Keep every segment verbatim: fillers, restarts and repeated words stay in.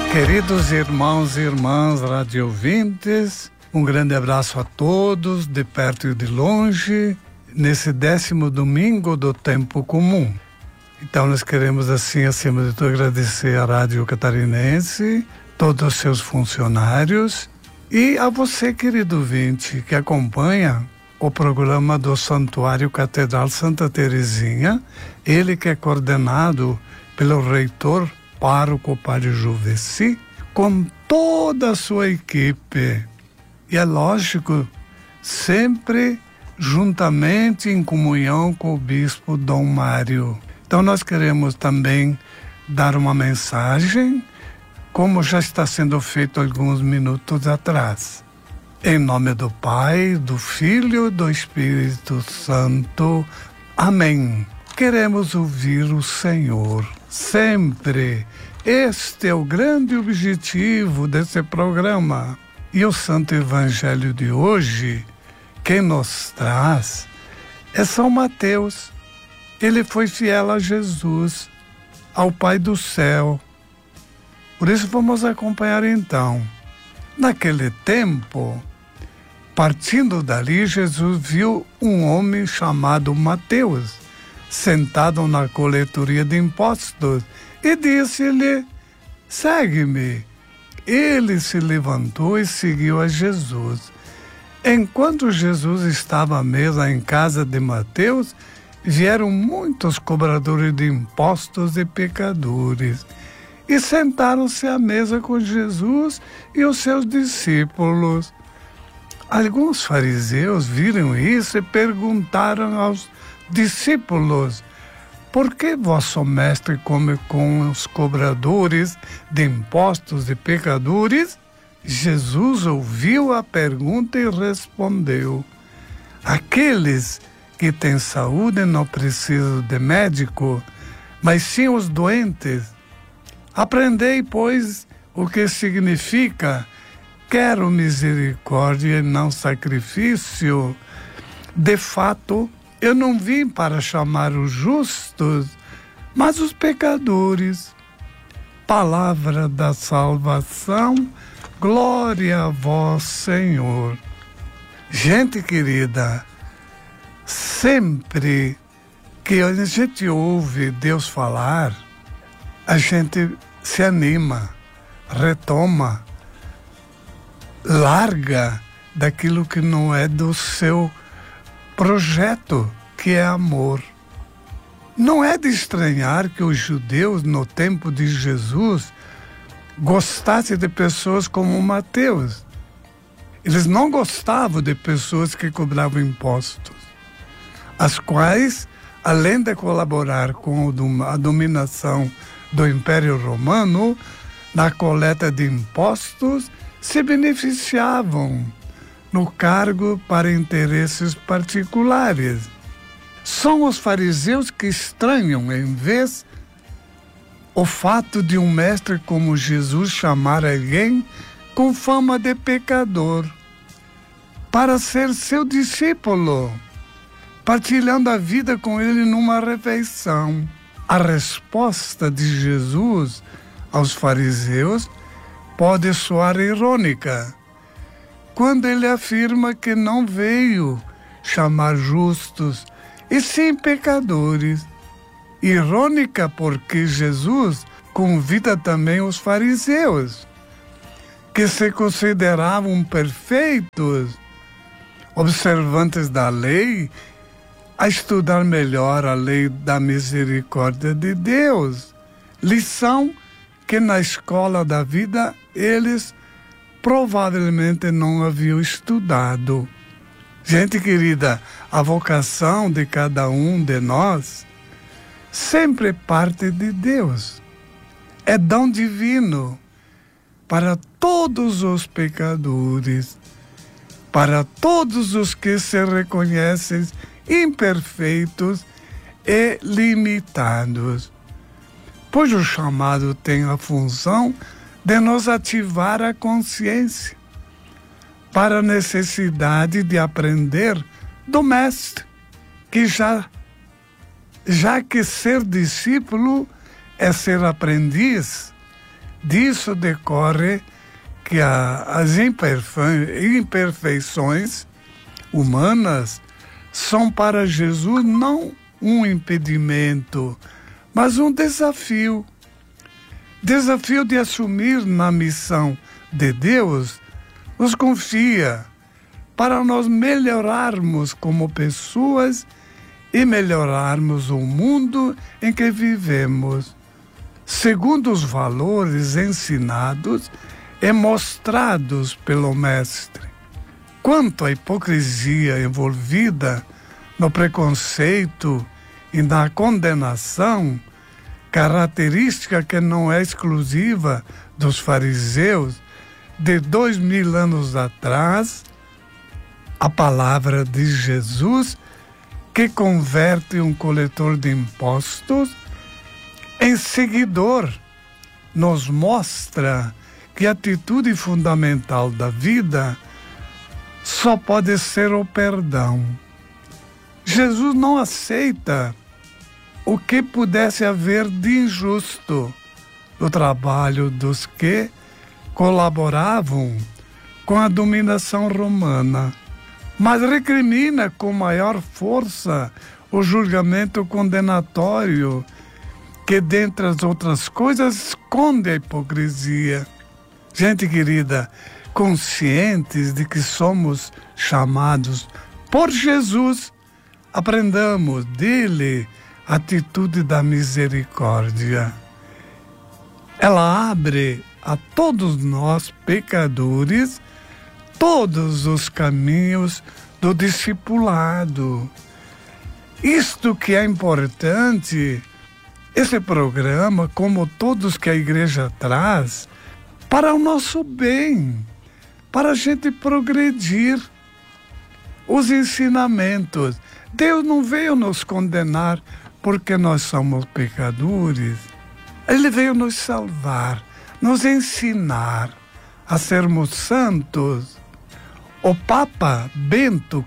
Queridos irmãos e irmãs rádio ouvintes, um grande abraço a todos, de perto e de longe, nesse décimo domingo do tempo comum. Então nós queremos assim, acima de tudo, agradecer à Rádio Catarinense, todos os seus funcionários e a você, querido ouvinte, que acompanha o programa do Santuário Catedral Santa Teresinha, ele que é coordenado pelo reitor pároco Padre Juveci, com toda a sua equipe. E é lógico, sempre juntamente em comunhão com o bispo Dom Mário. Então nós queremos também dar uma mensagem, como já está sendo feito alguns minutos atrás. Em nome do Pai, do Filho e do Espírito Santo. Amém. Queremos ouvir o Senhor sempre. Este é o grande objetivo desse programa. E o Santo Evangelho de hoje, quem nos traz, é São Mateus. Ele foi fiel a Jesus, ao Pai do céu. Por isso vamos acompanhar então. Naquele tempo, partindo dali, Jesus viu um homem chamado Mateus, sentado na coletoria de impostos, e disse-lhe: segue-me. Ele se levantou e seguiu a Jesus. Enquanto Jesus estava à mesa em casa de Mateus, vieram muitos cobradores de impostos e pecadores, e sentaram-se à mesa com Jesus e os seus discípulos. Alguns fariseus viram isso e perguntaram aos discípulos: por que vosso mestre come com os cobradores de impostos e pecadores? Jesus ouviu a pergunta e respondeu: aqueles que têm saúde não precisam de médico, mas sim os doentes. Aprendei, pois, o que significa: quero misericórdia e não sacrifício. De fato, eu não vim para chamar os justos, mas os pecadores. Palavra da salvação, glória a vós, Senhor. Gente querida, sempre que a gente ouve Deus falar, a gente se anima, retoma, larga daquilo que não é do seu projeto, que é amor. Não é de estranhar que os judeus, no tempo de Jesus, gostassem de pessoas como Mateus. Eles não gostavam de pessoas que cobravam impostos, as quais, além de colaborar com a dominação do Império Romano, na coleta de impostos, se beneficiavam no cargo para interesses particulares. São os fariseus que estranham, em vez, o fato de um mestre como Jesus chamar alguém com fama de pecador para ser seu discípulo, partilhando a vida com ele numa refeição. A resposta de Jesus aos fariseus pode soar irônica, quando ele afirma que não veio chamar justos, e sim pecadores. Irônica porque Jesus convida também os fariseus, que se consideravam perfeitos, observantes da lei, a estudar melhor a lei da misericórdia de Deus. Lição que na escola da vida eles provavelmente não haviam estudado. Gente querida, a vocação de cada um de nós sempre parte de Deus. É dom divino para todos os pecadores, para todos os que se reconhecem imperfeitos e limitados. Pois o chamado tem a função de nos ativar a consciência para a necessidade de aprender do Mestre, que já, já que ser discípulo é ser aprendiz, Disso decorre que a, as imperfeições humanas são para Jesus não um impedimento, mas um desafio. Desafio de assumir na missão de Deus, nos confia para nós melhorarmos como pessoas e melhorarmos o mundo em que vivemos, segundo os valores ensinados e mostrados pelo Mestre. Quanto à hipocrisia envolvida no preconceito e na condenação, característica que não é exclusiva dos fariseus de dois mil anos atrás, a palavra de Jesus, que converte um coletor de impostos em seguidor, nos mostra que a atitude fundamental da vida só pode ser o perdão. Jesus não aceita o que pudesse haver de injusto no trabalho dos que colaboravam com a dominação romana, mas recrimina com maior força o julgamento condenatório que, dentre as outras coisas, esconde a hipocrisia. Gente querida, conscientes de que somos chamados por Jesus, aprendamos dele a atitude da misericórdia. Ela abre a todos nós, pecadores, todos os caminhos do discipulado. Isto que é importante, esse programa, como todos que a igreja traz, para o nosso bem, para a gente progredir. Os ensinamentos. Deus não veio nos condenar porque nós somos pecadores. Ele veio nos salvar, nos ensinar a sermos santos. O Papa Bento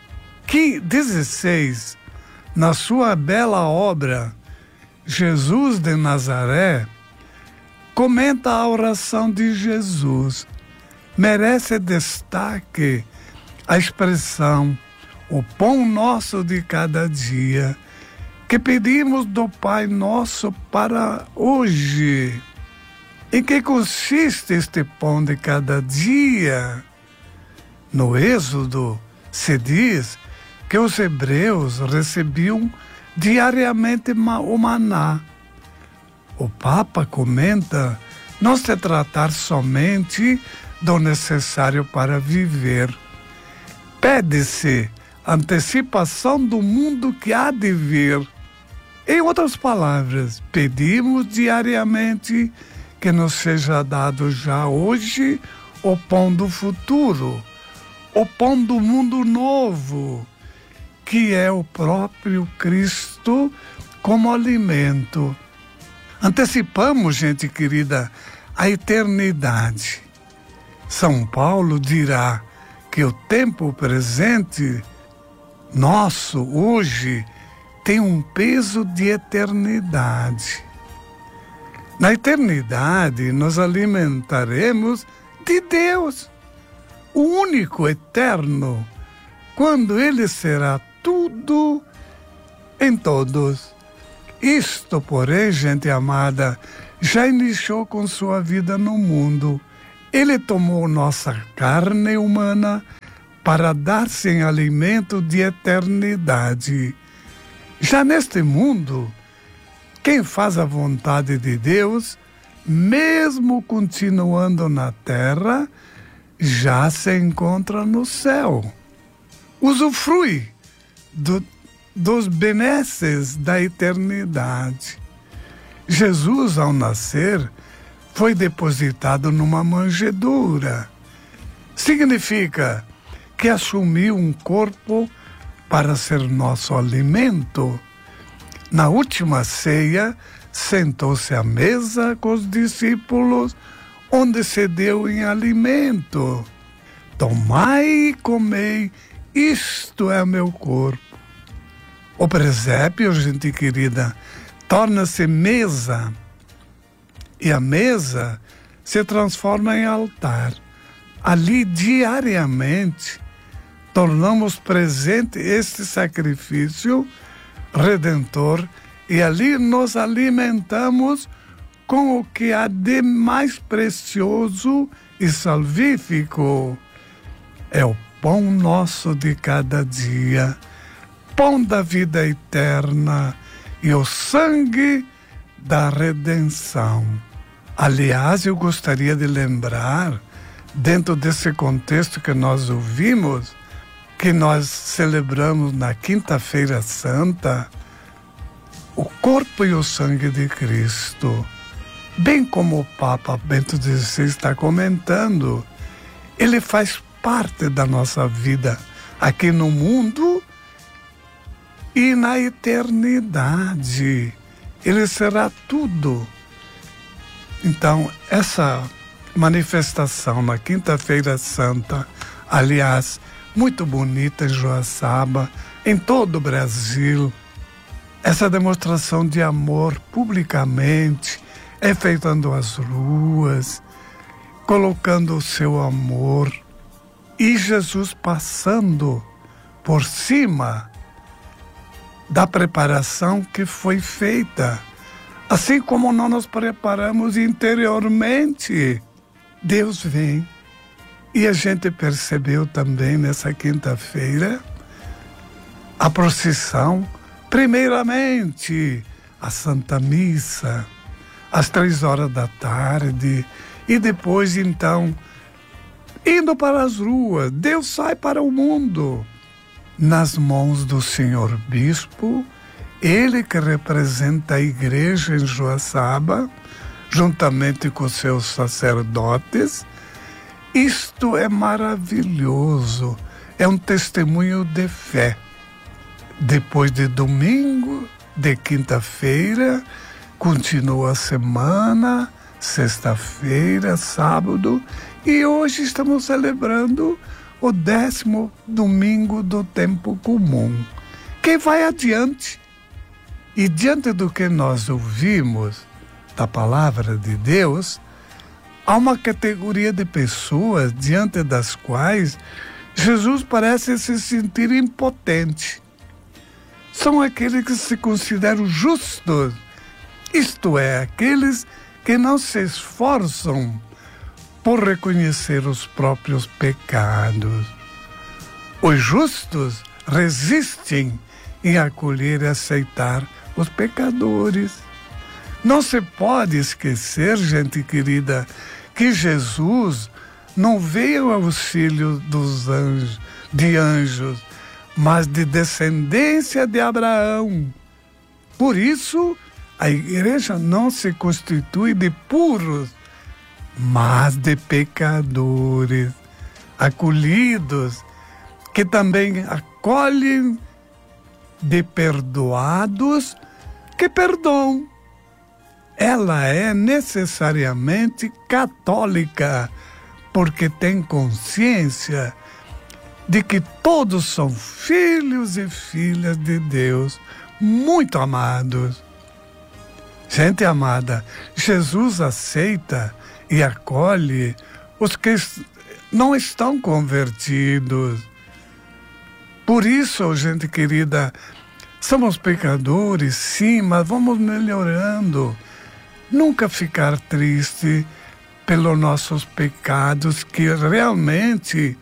dezesseis, na sua bela obra Jesus de Nazaré, comenta a oração de Jesus. Merece destaque a expressão o pão nosso de cada dia, que pedimos do Pai nosso para hoje. Em que consiste este pão de cada dia? No Êxodo se diz que os hebreus recebiam diariamente o maná. O Papa comenta não se tratar somente do necessário para viver. Pede-se antecipação do mundo que há de vir. Em outras palavras, pedimos diariamente que nos seja dado já hoje o pão do futuro, o pão do mundo novo, que é o próprio Cristo como alimento. Antecipamos, gente querida, a eternidade. São Paulo dirá que o tempo presente nosso, hoje, tem um peso de eternidade. Na eternidade, nos alimentaremos de Deus, o único eterno, quando Ele será tudo em todos. Isto, porém, gente amada, já iniciou com sua vida no mundo. Ele tomou nossa carne humana para dar-se em alimento de eternidade. Já neste mundo, quem faz a vontade de Deus, mesmo continuando na terra, já se encontra no céu. Usufrui do, dos benesses da eternidade. Jesus, ao nascer, foi depositado numa manjedoura. Significa que assumiu um corpo para ser nosso alimento. Na última ceia, sentou-se à mesa com os discípulos, onde se deu em alimento. Tomai e comei, isto é meu corpo. O presépio, gente querida, torna-se mesa. E a mesa se transforma em altar. Ali, diariamente, tornamos presente este sacrifício redentor e ali nos alimentamos com o que há de mais precioso e salvífico. É o pão nosso de cada dia, pão da vida eterna e o sangue da redenção. Aliás, eu gostaria de lembrar, dentro desse contexto que nós ouvimos, que nós celebramos na Quinta-feira Santa o corpo e o sangue de Cristo. Bem como o Papa Bento dezesseis está comentando, ele faz parte da nossa vida aqui no mundo e na eternidade. Ele será tudo. Então, essa manifestação na Quinta-feira Santa, aliás, muito bonita em Joaçaba, em todo o Brasil, essa demonstração de amor publicamente, enfeitando as ruas, colocando o seu amor, e Jesus passando por cima da preparação que foi feita. Assim como nós nos preparamos interiormente, Deus vem. E a gente percebeu também nessa quinta-feira a procissão, primeiramente a Santa Missa, às três horas da tarde, e depois, então, indo para as ruas, Deus sai para o mundo. Nas mãos do Senhor Bispo, ele que representa a igreja em Joaçaba, juntamente com seus sacerdotes. Isto é maravilhoso, é um testemunho de fé. Depois de domingo, de quinta-feira, continua a semana, sexta-feira, sábado, e hoje estamos celebrando o décimo domingo do tempo comum, que vai adiante. E diante do que nós ouvimos da palavra de Deus, há uma categoria de pessoas diante das quais Jesus parece se sentir impotente. São aqueles que se consideram justos, isto é, aqueles que não se esforçam por reconhecer os próprios pecados. Os justos resistem em acolher e aceitar os pecadores. Não se pode esquecer, gente querida, que Jesus não veio ao auxílio dos anjos, de anjos, mas de descendência de Abraão. Por isso, a igreja não se constitui de puros, mas de pecadores, acolhidos, que também acolhem de perdoados que perdoam. Ela é necessariamente católica, porque tem consciência de que todos são filhos e filhas de Deus, muito amados. Gente amada, Jesus aceita e acolhe os que não estão convertidos. Por isso, gente querida, somos pecadores, sim, mas vamos melhorando. Nunca ficar triste pelos nossos pecados, que realmente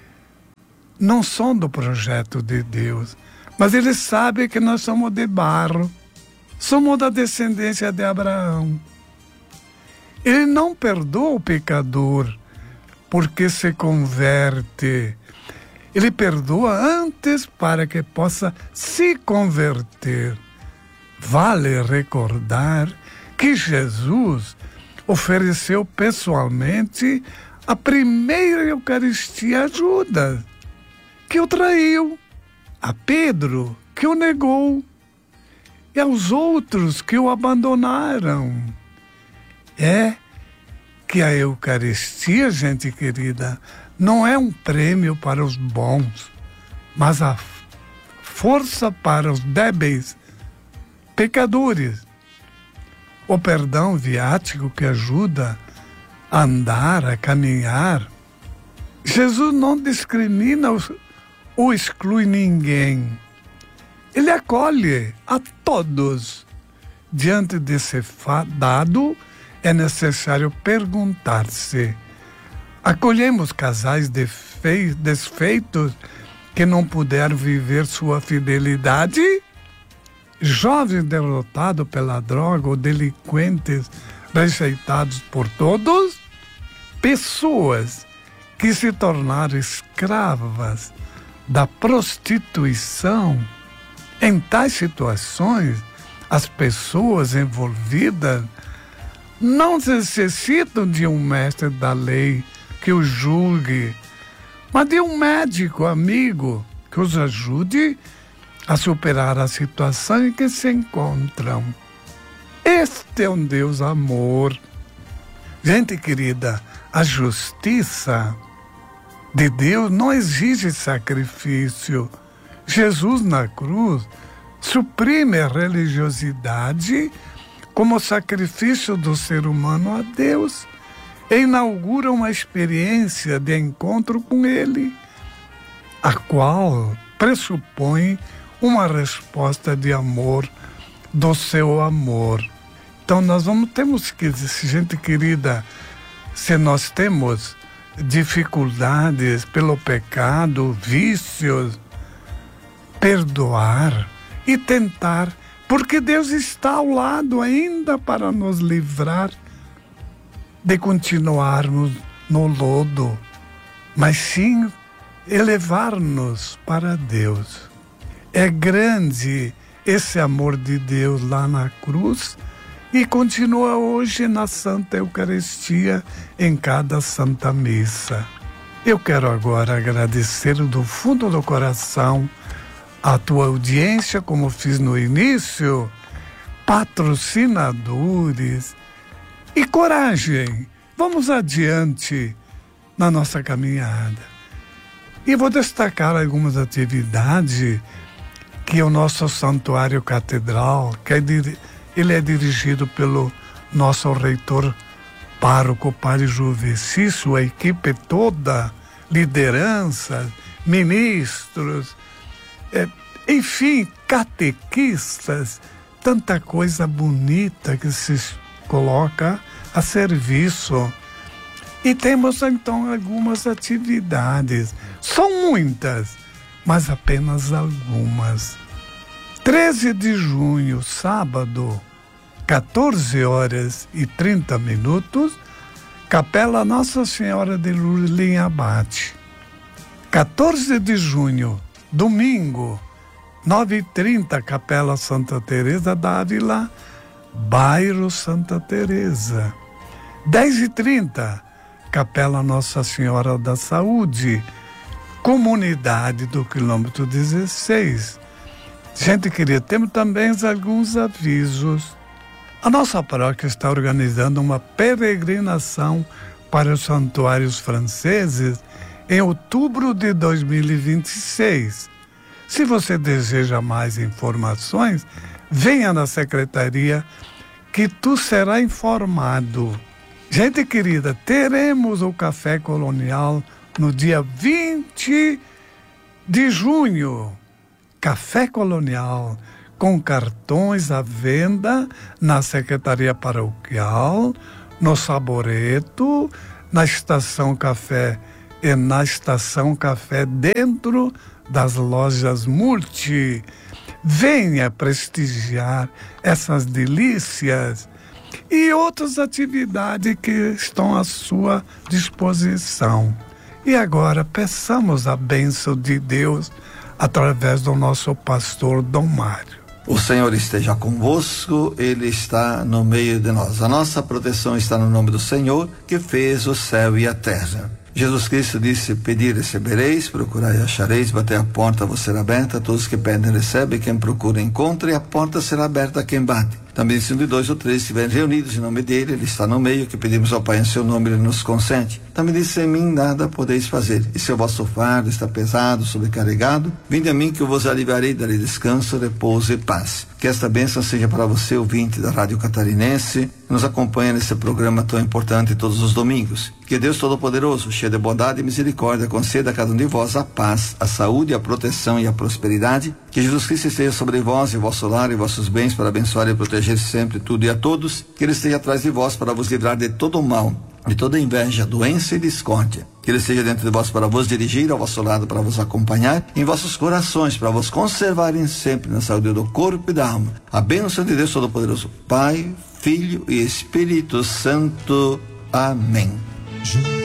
não são do projeto de Deus. Mas Ele sabe que nós somos de barro, somos da descendência de Abraão. Ele não perdoa o pecador porque se converte. Ele perdoa antes para que possa se converter. Vale recordar que Jesus ofereceu pessoalmente a primeira Eucaristia a Judas, que o traiu, a Pedro, que o negou, e aos outros que o abandonaram. É que a Eucaristia, gente querida, não é um prêmio para os bons, mas a força para os débeis, pecadores. o perdão viático que ajuda a andar, a caminhar. Jesus não discrimina ou exclui ninguém. Ele acolhe a todos. Diante desse dado, é necessário perguntar-se: acolhemos casais desfeitos que não puderam viver sua fidelidade? Jovens derrotados pela droga ou delinquentes rejeitados por todos? Pessoas que se tornaram escravas da prostituição? Em tais situações, as pessoas envolvidas não necessitam de um mestre da lei que os julgue, mas de um médico amigo que os ajude a superar a situação em que se encontram. Este é um Deus amor. Gente querida, a justiça de Deus não exige sacrifício. Jesus na cruz suprime a religiosidade como sacrifício do ser humano a Deus e inaugura uma experiência de encontro com Ele, a qual pressupõe uma resposta de amor do seu amor. Então nós vamos, temos que, gente querida, se nós temos dificuldades pelo pecado, vícios, perdoar e tentar, porque Deus está ao lado ainda para nos livrar de continuarmos no lodo, mas sim elevar-nos para Deus. É grande esse amor de Deus lá na cruz e continua hoje na Santa Eucaristia, em cada Santa Missa. Eu quero agora agradecer do fundo do coração a tua audiência, como fiz no início, patrocinadores e coragem. Vamos adiante na nossa caminhada. E vou destacar algumas atividades que o nosso Santuário Catedral, que é, ele é dirigido pelo nosso reitor pároco, Padre Juveci, sua equipe toda, lideranças, ministros, É, enfim, catequistas, tanta coisa bonita que se coloca a serviço. E temos então algumas atividades, são muitas, mas apenas algumas. treze de junho, sábado, quatorze horas e trinta minutos, Capela Nossa Senhora de Lourdes em Abate. quatorze de junho, domingo, nove e trinta, Capela Santa Teresa d'Ávila, bairro Santa Teresa. dez e trinta, Capela Nossa Senhora da Saúde, comunidade do quilômetro dezesseis. Gente querida, temos também alguns avisos. A nossa paróquia está organizando uma peregrinação para os santuários franceses em outubro de dois mil e vinte e seis. Se você deseja mais informações, venha na secretaria que tu será informado. Gente querida, teremos o Café Colonial no dia vinte de junho. Café Colonial com cartões à venda na Secretaria Paroquial, no Saboreto, na Estação Café e na Estação Café dentro das lojas Multi. Venha prestigiar essas delícias e outras atividades que estão à sua disposição. E agora peçamos a bênção de Deus através do nosso pastor Dom Mário. O Senhor esteja convosco, Ele está no meio de nós. A nossa proteção está no nome do Senhor, que fez o céu e a terra. Jesus Cristo disse: pedir recebereis, procurai e achareis, bater a porta vos será aberta, todos que pedem recebem, quem procura encontra, e a porta será aberta a quem bate. Também se um de dois ou três estiverem reunidos em nome dele, ele está no meio, que pedimos ao Pai em seu nome, ele nos consente. Também disse, sem mim nada podeis fazer. E se o vosso fardo está pesado, sobrecarregado, vinde a mim que eu vos aliviarei, darei descanso, repouso e paz. Que esta bênção seja para você, ouvinte da Rádio Catarinense, que nos acompanha nesse programa tão importante todos os domingos. Que Deus Todo-Poderoso, cheio de bondade e misericórdia, conceda a cada um de vós a paz, a saúde, a proteção e a prosperidade. Que Jesus Cristo esteja sobre vós e vosso lar e vossos bens para abençoar e proteger sempre tudo e a todos. Que Ele esteja atrás de vós para vos livrar de todo o mal, de toda inveja, doença e discórdia. Que Ele esteja dentro de vós para vos dirigir, ao vosso lado para vos acompanhar, em vossos corações para vos conservarem sempre na saúde do corpo e da alma. A bênção de Deus Todo-Poderoso, Pai, Filho e Espírito Santo. Amém.